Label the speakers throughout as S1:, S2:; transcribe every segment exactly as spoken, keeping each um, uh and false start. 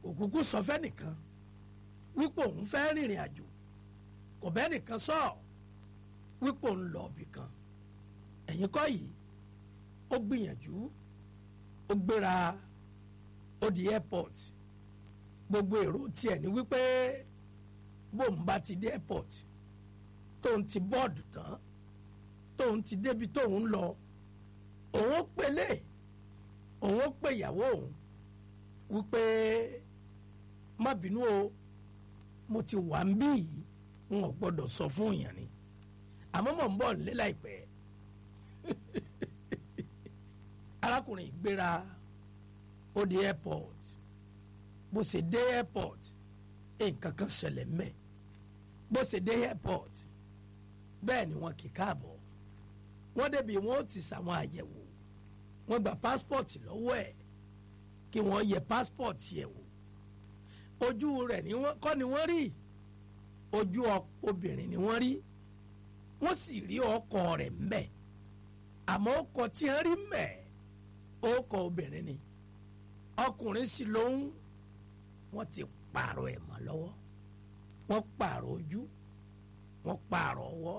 S1: òkùnkùn sọ fẹ́ nìkan wípé òun fẹ́ rìnrìn àjò kò bẹ́ẹ̀ nìkan sọ wípé òun lọ ibì kan ẹ̀yin kọ́ yìí ó gbìyànjú ó gbéra ó di airport gbogbo èrò tiẹ̀ ní wípé bóun bá ti dé airport tóun ti bọ́ọ̀dù tán tóun ti débi tóun lọ òun ó pélé òun ó pè ìyàwó òun wípé má bínú o mo ti wà ń bí yìí n ò gbọ́dọ̀ sọ fún èèyàn ni àmọ́ mò ń bọ̀ nílé láìpẹ́ arákùnrin gbéra ó di airport bó ṣe dé airport nǹkan kan ṣẹlẹ̀ mẹ́ bó ṣe dé airport bẹ́ẹ̀ ni wọ́n kì í káàbọ̀ wọ́n débi wọ́n ti ṣàwọn àyẹ̀wò wọ́n gba passport lọ́wọ́ ẹ̀ kí wọ́n yẹ passport yẹ̀ wò ojú rẹ̀ ni wọ́n kọ́ ni wọ́n rí ojú obìnrin ni wọ́n rí wọ́n sì rí ọkọ rẹ̀ mbẹ̀ àmọ́ ọkọ tí wọ́n rí mbẹ̀ ọkọ obìnrin ni ọkùnrin sì lóhùn wọ́n ti pààrọ̀ ẹ̀ mọ́ lọ́wọ́ wọ́n pààrọ̀ ojú wọ́n pààrọ̀ ọwọ́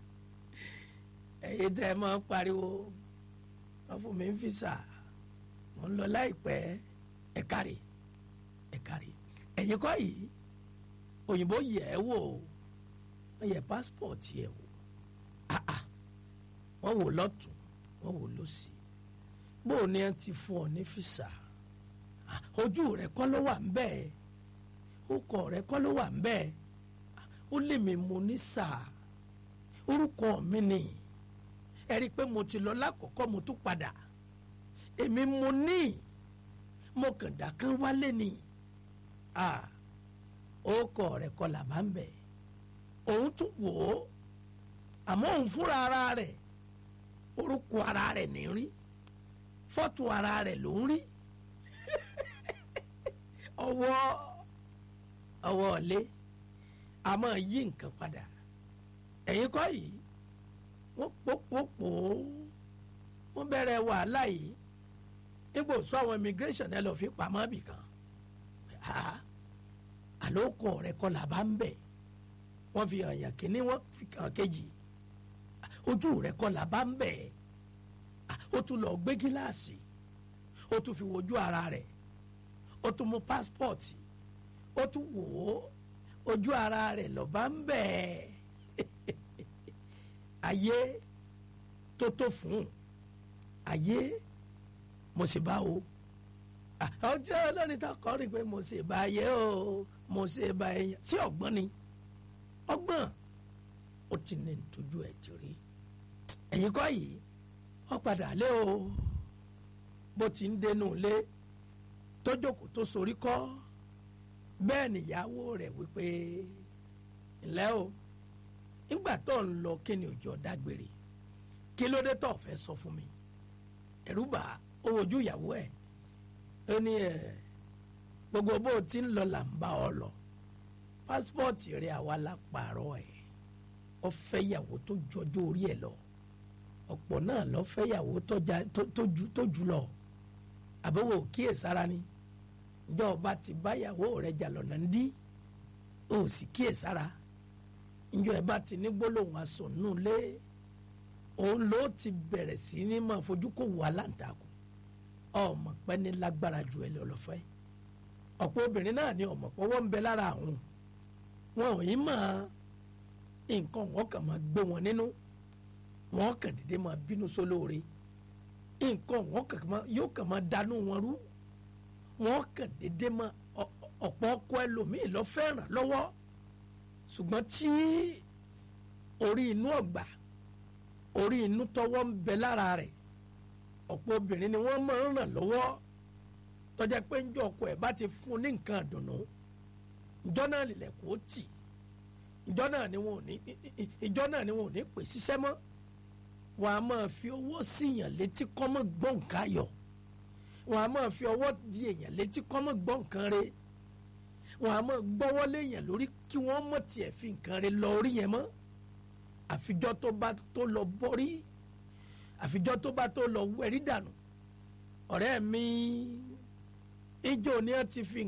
S1: ẹ̀yin tẹ́ ẹ máa ń pariwo wọ́n fún mi ń fìsà mo ń lọ láìpẹ́ ẹ kárí ẹ kárí ẹ̀yin kọ́ yìí òyìnbó yẹ̀ ẹ́ wò wọ́n yẹ passport yẹ̀ wò àà wọ́n wò lọ́tún wọ́n wò lọ́sì bó o ní ẹ ti fún ọ ní fìsà ojú rẹ kọ́ ló wà ń bẹ́ẹ̀ orúkọ rẹ kọ́ ló wà ń bẹ́ẹ̀ ó lè mi mo ní sáà orúkọ mi ni ẹ rí i pé mo ti lọ lákọ̀ọ́kọ́ mo tún padà èmi mo ní mo kàn dá kán wálé ni orúkọ rẹ kọ́ là bá ń bẹ̀ òun tún wò ó àmọ́ òun fúnra ara rẹ̀ orúkọ ara rẹ̀ ní rí fọ́tò ara rẹ̀ ló ń rí ọwọ́ ọwọ́ ọ̀lẹ a máa yí nǹkan padà ẹ̀yin kọ́ yìí wọ́n pòpòpò wọ́n bẹ̀rẹ̀ wàhálà yìí nígbò sọ àwọn immigration ẹ lọ fi pamọ́ bì kan àlòkọ rẹ kọ́ là bá ń bẹ̀ wọ́n fi hàn yàn kínní wọ́n fi hàn kejì ojú rẹ kọ́ là bá ń bẹ̀ ó tún lọ gbé gíláàsì ó tún fi wojú ara rẹ̀ ó tún mú passport ó tún wò ó ojú ara rẹ̀ lọ bá ń bẹ̀ ayé tó tó fún ayé mo sì bá o ọjọ́ ọlọ́ni tó kọ́ rí pé mo sì bá ayé o mo sì bá ẹyàn sí ọgbọ́n ni ọgbọ́n ó ti ní tójú ẹ̀ ti rí ẹ̀yin kọ́ yìí ó padà lé o bó ti ń dénú lé tó jókòó tó sorí kọ́ bẹ́ẹ̀ nìyàwó rẹ̀ wípé ńlẹ́ o nígbà tó ń lọ kí ni òjò dágbére kí ló dé tó fẹ́ sọ fún mi ẹ̀rù bà ó wojú ìyàwó ẹ̀ ó ní ẹ̀ gbogbo bó ti ń lọ là ń bá ọ lọ pásítọ̀tì rẹ̀ àwa la pààrọ̀ ẹ̀ ó fẹ́ ìyàwó tó jọjọ́ orí ẹ̀ lọ ọ̀pọ̀ náà lọ fẹ́ ìyàwó tó jù lọ àbẹ̀wò kíyèsára ni ìjọ ọba ti báyàwó rẹ̀ jà lọ́nà ń dí ó sì kíyèsára ìjọ ẹ bá ti ní gbólóhùn asọ̀nù lé òun ló ti bẹ̀rẹ̀ sí ní máa fojú kó wà láǹtakùn ọmọ pẹ́ ní lágbára ju ẹ lọ́lọ́fẹ́ ọ̀pọ̀ obìnrin náà ní ọmọ pọ́wọ́ ń bẹ lára àwọn wọn ò yí máa nǹkan wọn kàn máa gbé wọn nínú wọn kàn dédé máa bínú sólóore nǹkan wọn kàn máa yóò kàn máa dànù wọn rú wọn kàn dédé máa ọ̀pọ̀ ọkọ ẹlòmíì lọ fẹ́ràn lọ́wọ́ ṣùgbọ́n tí orí inú ọ̀gbà orí inú tọwọ́ ń bẹ lára rẹ̀ ọ̀pọ̀ obìnrin ni wọ́n máa ń ràn lọ́wọ́ tọ́jà pé njọ́ ọkọ ẹ̀ bá ti fún ní nǹkan àdùnnú ìjọ náà lilẹ̀ kó tì ìjọ náà ni wọn ò ní ìjọ náà ni wọn ò ní pè síṣẹ́ mọ́ wọn a máa fi owó sí èèyàn létí kọ́mọ́ gbọ́ nǹkan ayọ̀ wọn a máa fi ọwọ́ di èèyàn létí kọ́mọ́ gbọ́ nǹkan rẹ̀ wọn a máa gbọ́wọ́ léèyàn lórí kí wọ́n mọ̀ tiẹ̀ fi nǹkan rẹ̀ lọ orí yẹn mọ́ àfijọ́ tó bá tó lọ bọ́rí àfijọ́ tó bá tó lọ wẹ̀rí dànù ọ̀rẹ́ mi ìjọ ni wọ́n ti fi